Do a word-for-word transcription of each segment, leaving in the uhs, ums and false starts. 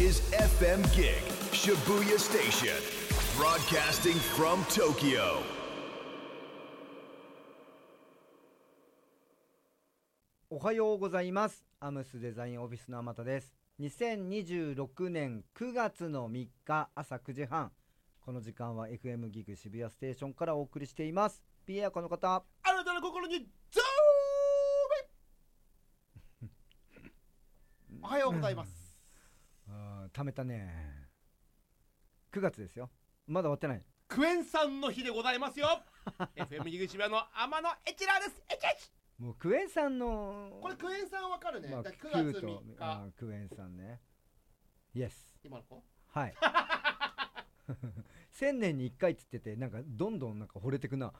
is エフエム Gig Shibuya Station, broadcasting from Tokyo. おはようございます。アムスデザインオフィスの天田です。にせんにじゅうろくねんくがつのみっか朝くじはん、この時間は エフエム ギグ渋谷ステーションからお送りしています。 ピーエー はこの方、 あなたの心にゾーメおはようございます。 あー、貯めたね。くがつですよ。まだ終わってない。 クエン酸の日でございますよ。エフエム ギグ渋谷の天野エチラーです。エチエチ。 もうクエン酸のこれクエン酸わかるね、 まあ、 だくがつみっか、 あクエン酸ね。イエス。 今の子はい千年にいっかいっつってて、なんかどんどんなんか惚れてくな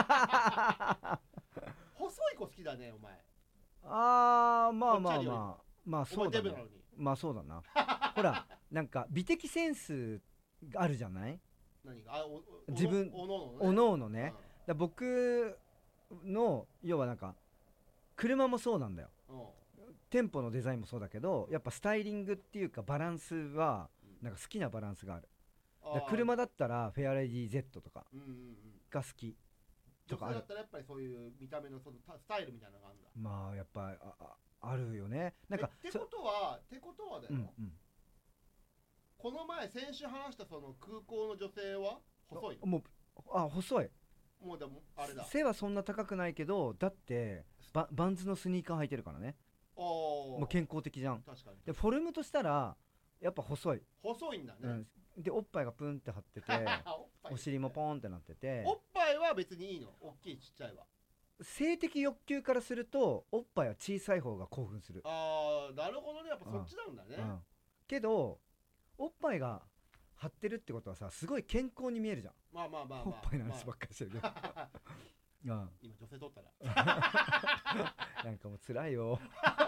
細い子好きだねお前。 あー、まあまあまあまあそうだね。 お前デブなのにまあそうだなほら、なんか美的センスがあるじゃない。 何があおお自分おのおのね、 おのおのね、だ僕の要はなんか車もそうなんだよ。 うんうん店舗のデザインもそうだけど、やっぱスタイリングっていうかバランスはなんか好きなバランスがある。だから車だったらフェアレディ Z とかうんうんうんが好きとかある。 女性だったらやっぱりそういう見た目のそのスタイルみたいなのがあるんだ。 まあやっぱ あ, あ, あるよね。なんかえってことはってことはだよ、 うんうん、 この前先週話したその空港の女性は細いの？ もうあ細い。 もうでもあれだ。 背はそんな高くないけど、だってバ, バンズのスニーカー履いてるからね。 おもう健康的じゃん。 確かに。 でフォルムとしたらやっぱ細い、 細いんだね。 うん、でおっぱいがプンって張ってておっぱいお尻もポーンってなってて。 おっぱいは別にいいの？大きいちっちゃいは。 性的欲求からするとおっぱいは小さい方が興奮する。 ああ、なるほどね。やっぱそっちなんだね。 うん、けどおっぱいが張ってるってことはさ、すごい健康に見えるじゃん。 まあまあまあまあ、 おっぱいの話ばっかりしてるけど、 まあうん、 今女性取ったらなんかもう辛いよ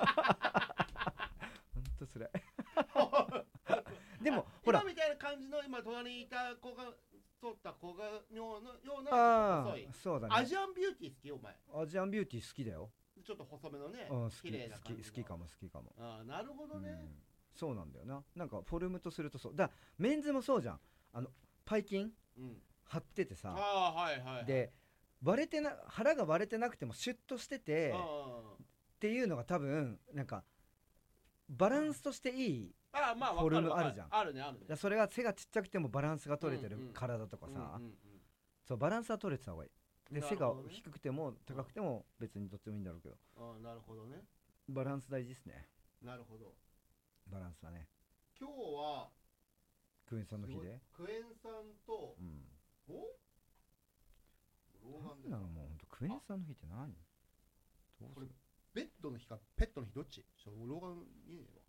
ほんと辛いでもほら今みたいな感じの今隣にいた子が取った子がようなようなあ細いあそうだね。 アジアンビューティー好きお前？ アジアンビューティー好きだよ。 ちょっと細めのね、 うん、好き綺麗な感じの。 好き好きかも好きかも。 ああ、なるほどね、 うん、そうなんだよな。なんかフォルムとするとそうだ。メンズもそうじゃん。あのパイキンうん、 張っててさ、 ああはいはい、はい、 で割れてな腹が割れてなくてもシュッとしててっていうのが多分なんかバランスとしていいああ、まあ、 フォルムあるじゃん。 あるねあるね。 だそれが背がちっちゃくてもバランスが取れてるうんうん体とかさ、 うんうんうん、 そうバランスは取れてた方がいい。で、背がなるほどね、 低くても高くても別にどっちもいいんだろうけど、 ああなるほどね。 バランス大事ですね。 なるほど。 バランスはね。 今日はクエン酸の日で、 クエン酸と、 うん、 お老眼でなんなのもうほんとクエン酸の日って何？どうする？ ベッドの日かペットの日どっち？ちょ老眼見えねえわ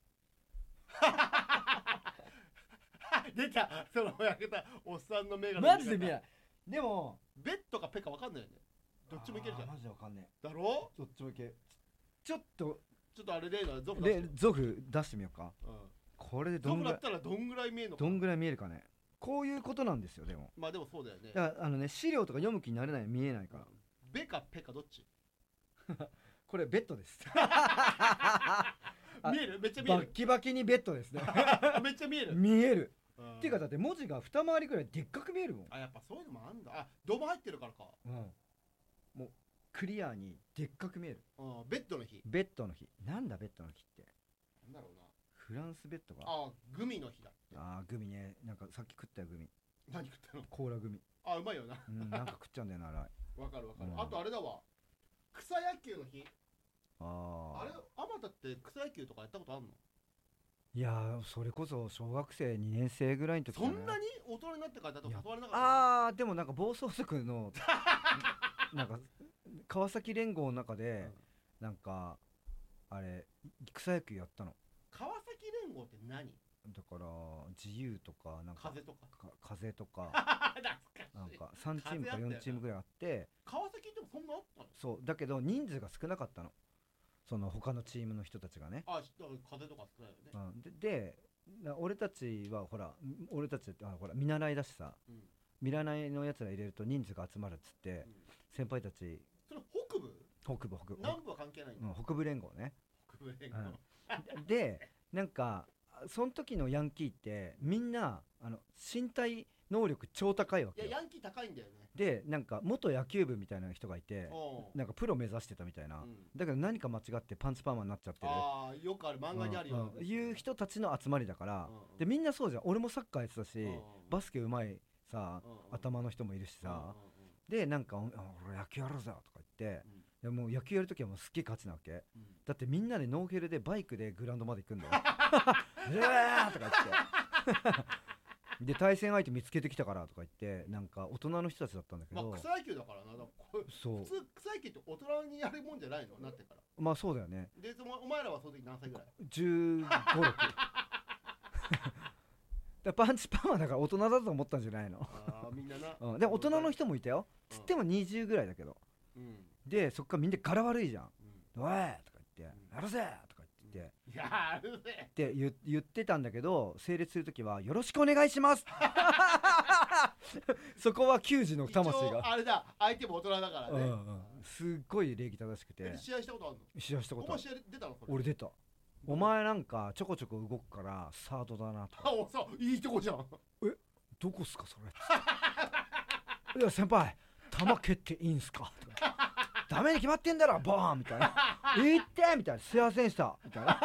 出たその焼けたおっさんの目がマジで見えない。でもベッドかペか分かんないよね。どっちもいけるじゃん。 マジでわかんねだろ？ え。どっちもいける。ちょっとちょっとあれ例のゾフ出してでゾフ出してみようか、 うん、 これでどゾフだんぐらいったらどんぐらい見えるのか。 どんぐらい見えるかね。こういうことなんですよ。でもまあでもそうだよね。 だからあのね、資料とか読む気になれない。見えないから。 ベかペかどっち？ これベッドです見える？めっちゃ見えバッるキバキにベッドですねめっちゃ見える見える、 うん、 っていうかだって文字が二回りぐらいでっかく見えるもん。 あ、やっぱそういうのもあんだ。あ、ドボ入ってるからか。 うん、もうクリアにでっかく見える。 うん、ベッドの日。 ベッドの日なんだベッドの日って。 なんだろうな。 フランスベッドがあ、グミの日だ。 あーグミね。なんかさっき食ったよグミ。 何食ったの？ コーラグミ。 あ、うまいよな。 うん、なんか食っちゃうんだよなあれ。 わかるわかる、 うん、 あとあれだわ、草野球の日。 ああれ、あまたって草野球とかやったことあんの？ いやーそれこそ小学生にねん生ぐらいの時、ね、 そんなに大人になってからだと断れなかった。 ああーでもなんか暴走族のなんか川崎連合の中で、うん、なんかあれ草野球やったの。 川崎連合って何？ だから自由とかなんか風とかか風とかなんかさんチームかよんチームぐらいあって、 川崎ってもそんなあったの？ そうだけど人数が少なかったの、その他のチームの人たちがね。 あ、だから風とか少ないよね、 うん、で, で俺たちはほら俺たちってあほら見習いだしさ、うん、見習いのやつら入れると人数が集まるっつって、うん、先輩たち。 それ北部？ 北部北部南部は関係ないんだ、 うん、北部連合ね。 北部連合、 うん、でなんかその時のヤンキーってみんなあの身体能力超高いわけよ。 いやヤンキー高いんだよね。 でなんか元野球部みたいな人がいておうなんかプロ目指してたみたいな、 うんだけど何か間違ってパンツパーマになっちゃってるああよくある漫画にあるよ、 うんうんいう人たちの集まりだから、 うんうんでみんなそうじゃん。俺もサッカーやってたし、 うんバスケうまいさ、 うんうん頭の人もいるしさ、 うんうんうんでなんかお俺野球やろうぜとか言って、でもう野球やるときはもうすっげえ勝ちなわけ。 うんだってみんなでノーヘルでバイクでグラウンドまで行くんだようわーとか言ってで対戦相手見つけてきたからとか言ってなんか大人の人たちだったんだけど、 まあ草野球だからな。だからこれそう普通草野球って大人にやるもんじゃないのなってからまあそうだよね。 でお前お前らはその時何歳ぐらいじゅうご、ろくだパンチパーマだから大人だと思ったんじゃないの、 ああみんなな、 うん、でも大人の人もいたよ。 うんつってもにじゅうぐらいだけど、 うんでそっからみんな柄悪いじゃん。 うんおいとか言ってうんやるぜとか言っていやあるねって言言ってたんだけど、整列するときはよろしくお願いしますそこは球児の魂一応が、 あれだ相手も大人だからね、 うんうん、すっごい礼儀正しくてえ試合したことあるの試合したことある。 お前試合出たのそれ俺出た。お前なんかちょこちょこ動くからサードだなとかあおそういいとこじゃんどこっすかそれいや先輩球蹴っていいんすかとかダメに決まってんだろボーンみたいな言ってみたいなすいませんでしたみたいな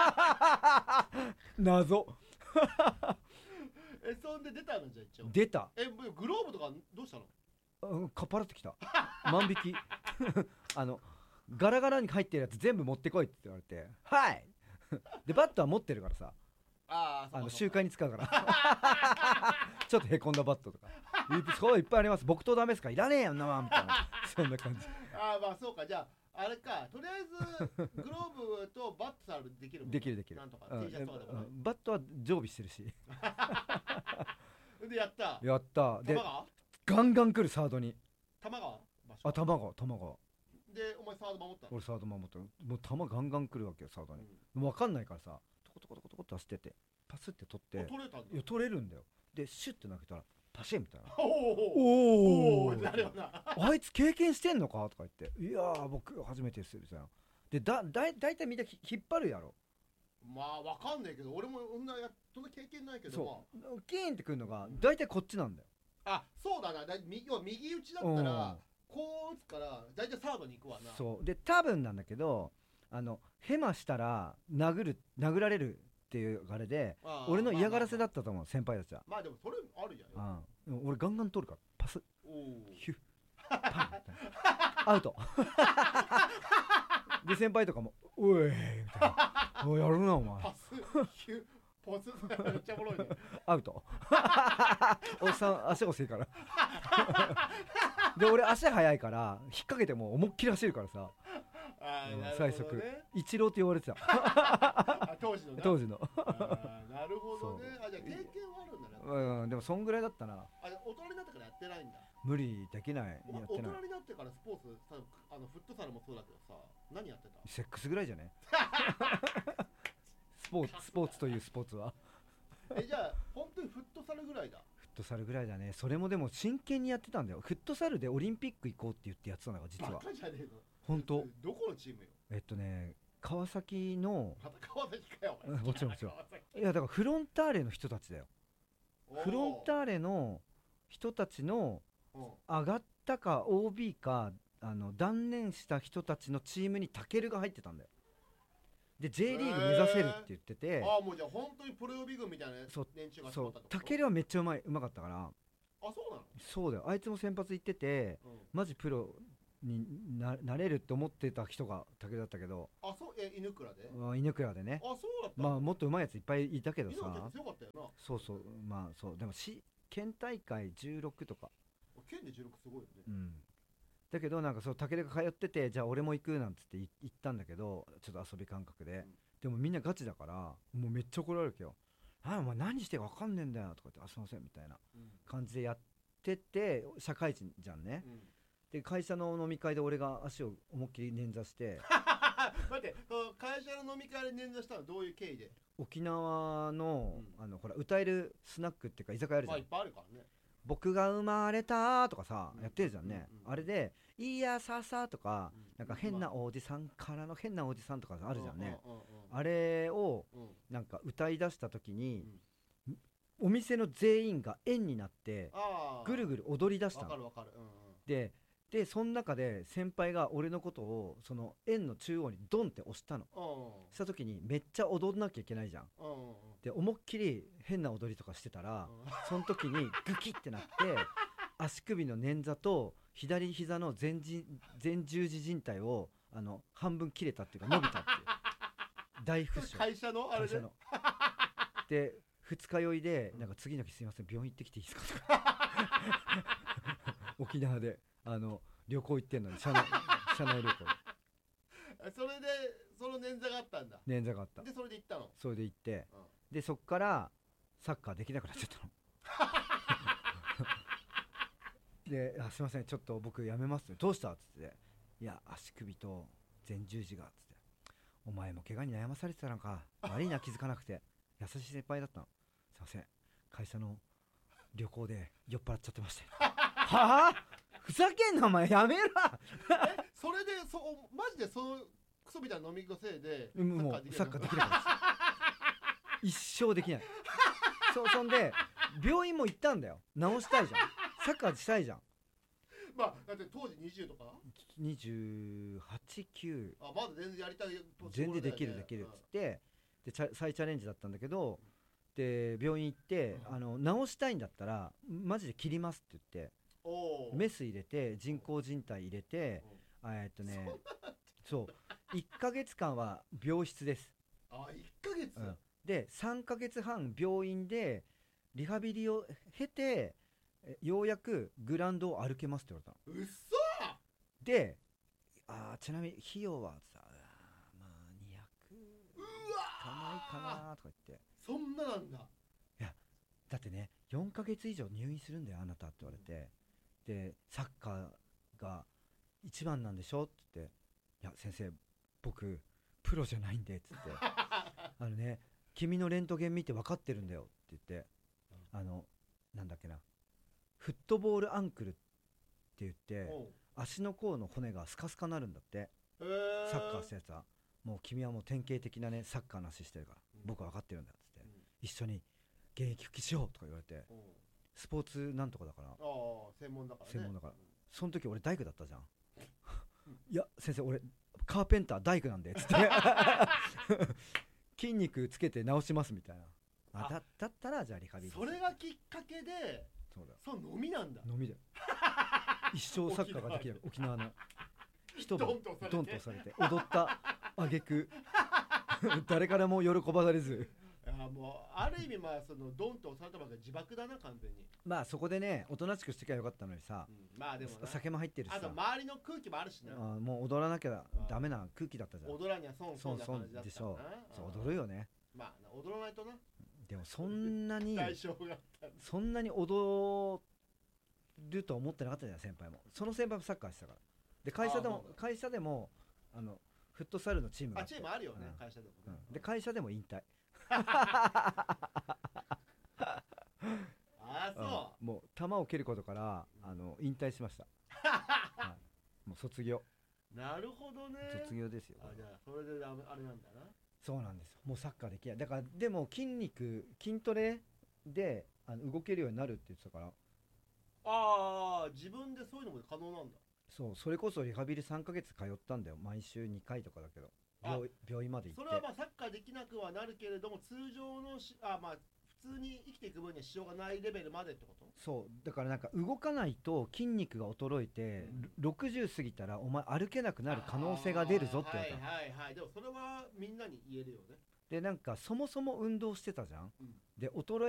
謎えそんで出たのじゃあ一応出た。 えグローブとかどうしたのうんかっぱらってきた万引きあのガラガラに入ってるやつ全部持ってこいって言われてはいでバットは持ってるからさあああの集会に使うからちょっとへこんだバットとかいそういっぱいあります。僕とダメですかいらねえよなみたいなそんな感じ。 ああまあそうかじゃああれかとりあえずグローブとバットさえできるもんできるできるなんとかうん T シャツとかでもねうんバットは常備してるしでやったやったで玉川ガンガン来るサードに。 玉川場所あ玉川玉川でお前サード守ったの俺サード守ったのもう球ガンガン来るわけよサードに。 うん分かんないからさトコトコトコトコって走ってってパスって取ってあ取れたんだいや取れるんだよ。でシュッて投げたらパシンみたいなおおおおなるよなあいつ経験してんのかとか言っていやー僕初めてですみたいな。でだだいだいたいみんなひ引っ張るやろ。 まあわかんないけど俺もそんなやそんな経験ないけどそうキーンってくるのがだいたいこっちなんだよ。 まああそうだなだ右要は右打ちだったらこう打つからだいたいサードに行くわなそうで多分なんだけどあのヘマしたら殴る殴られるっていうあれでああ俺の嫌がらせだまったと思う先輩たちは。 あまあまあまあでもそれあるじゃんようん、でも俺ガンガン取るからパスおおヒュッパンみたいなアウトで先輩とかも「おい」みたいな「おいやるなお前パスヒュポスめっちゃおもろいねアウトおっさん足遅いからで俺足速いから引っ掛けても思いっきり走るからさうんあーなるほどね最速イチローって言われてたあ当時のな当時のあーなるほどねあじゃあ経験はあるんだねうんでもそんぐらいだったな。 あ大人になってからやってないんだ無理できないやお前大ってない人になってからスポーツさあのフットサルもそうだけどさ何やってたセックスぐらいじゃねスポーツスポーツというスポーツはえじゃあ本当にフットサルぐらいだフットサルぐらいだね。それもでも真剣にやってたんだよ。フットサルでオリンピック行こうって言ってやってたんだから実バはカじゃねえの本当。 どこのチームよえっとね川崎のまた川崎かよお前うんもちろんもちろん川崎いやだからフロンターレの人たちだよ。フロンターレの人たちのおー上がったか オービー かあの断念した人たちのチームにタケルが入ってたんだよ。で J リーグ目指せるって言ってて、 ああもうじゃあ本当にプロ予備軍みたいなそう連中がそう集まったってことタケルはめっちゃうまいうまかったからあそうなのそうだよ。あいつも先発行っててうんマジプロに な, なれるって思ってた人がタケルだったけど、 あそうえ犬倉であ犬倉でねあそうだったまあもっと上手いやついっぱいいたけど犬倉さ結構強かったよなそうそうまあそうでもし県大会じゅうろくとか県でじゅうろくすごいよねうんだけどなんかそう武尊が通っててじゃあ俺も行くなんつってい行ったんだけどちょっと遊び感覚で、 うんでもみんなガチだからもうめっちゃ怒られるけどあお前何してか分かんねえんだよとか言ってあすいませんみたいなうん感じでやってて社会人じゃんね、 うんで会社の飲み会で俺が足を思いっきり捻挫して待ってその会社の飲み会で捻挫したのはどういう経緯で沖縄の、 うんあのほら歌えるスナックっていうか居酒屋あるじゃん、 まあいっぱいあるからね僕が生まれたとかさ、 うんやってるじゃんね、 うんうんあれでいやささとか、 うんなんか変なおじさんからの変なおじさんとかあるじゃんね、 うんうんうんあれをうんなんか歌い出した時に、 うんお店の全員が円になってあーぐるぐる踊り出したのわかるわかる、うんうん、 ででその中で先輩が俺のことをその円の中央にドンって押したのうんした時にめっちゃ踊んなきゃいけないじゃんうんうんうんで思いっきり変な踊りとかしてたら、 うんその時にグキってなって足首の捻挫と左膝の前じ前十字靭帯をあの半分切れたっていうか伸びたっていう大負傷会社のあれで会社ので二日酔いでなんか次の日すいません病院行ってきていいですかとか沖縄であの旅行行ってんのに社内社内旅行それでその捻挫があったんだ捻挫があったでそれで行ったの、 それで行ってうんでそっからサッカーできなくなっちゃったのであすいませんちょっと僕やめますねどうしたっつっていや足首と前十字がっつってお前も怪我に悩まされてたのか悪いな気づかなくて優しい先輩だったのすいません会社の旅行で酔っ払っちゃってましてはあふざけんなお前やめろえそれでそマジでそのクソみたいな飲み癖でもうサッカーできなかったです一生できないそ, そんで病院も行ったんだよ治したいじゃんサッカーしたいじゃんまあだって当時にじゅうとかにじゅうはち、きゅうあまだ全然やりたい全然できるできるっつってでチャ再チャレンジだったんだけどで病院行ってうんあの治したいんだったらマジで切りますって言っておーメス入れて人工靭帯入れてあえっとねそういっかげつかんは病室です、 あいっかげつ、 うん、でさんかげつはん病院でリハビリを経てえようやくグラウンドを歩けますって言われたのうっそであーちなみに費用はさまあにひゃくうわいかないかなとか言ってそんななんだだってねよんかげつ以上入院するんだよあなたって言われてでサッカーが一番なんでしょって言っていや先生僕プロじゃないんでっつってあのね君のレントゲン見て分かってるんだよって言ってあのなんだっけなフットボールアンクルって言っておう足の甲の骨がスカスカなるんだってへーサッカーしたやつはもう君はもう典型的なねサッカーの足してるからうん僕は分かってるんだっつってうん一緒に現役復帰しようとか言われておうスポーツなんとかだからああ専門だからね専門だからその時俺大工だったじゃんいや先生俺カーペンター大工なんでっつって筋肉つけて直しますみたいなああだだったらじゃあリハビリそれがきっかけでそうだよそう飲みなんだ飲みだよ一生サッカーができる沖縄の一晩ドンと押されてドンと押されて踊った挙句誰からも喜ばされずいやもうある意味まあそのドンと押されたばっかり自爆だな完全に、 まあそこでねおとなしくしてきゃよかったのにさうん、まあでもな酒も入ってるしさあと周りの空気もあるしなあもう踊らなきゃダメな空気だったじゃん踊らには損損な感じだったなでしょそううん踊るよねまあな踊らないとなでもそんなに代償があったんだそんなに踊ると思ってなかったじゃん先輩もその先輩もサッカーしてたからで会社でもあそうだ会社でもあのフットサルのチームがあってあチームあるよね、 うん会社でもね、 うんで会社でも引退ああそうんもう球を蹴ることからあの引退しました、はい、もう卒業うなるほどね卒業ですよあじゃあそれでああれなんだなそうなんですよもうサッカーできないだからでも筋肉筋トレであの動けるようになるって言ってたからああ自分でそういうのも可能なんだそうそれこそリハビリさんかげつ通ったんだよ毎週にかいとかだけど病病院まで行ってそれはまあサッカーできなくはなるけれども通常のしあまあ普通に生きていく分には支障がないレベルまでってことそうだからなんか動かないと筋肉が衰えて、 うんろくじゅう過ぎたらお前歩けなくなる可能性が出るぞって言われたの、 はいはいはいでもそれはみんなに言えるよねでなんかそもそも運動してたじゃん、 うんで衰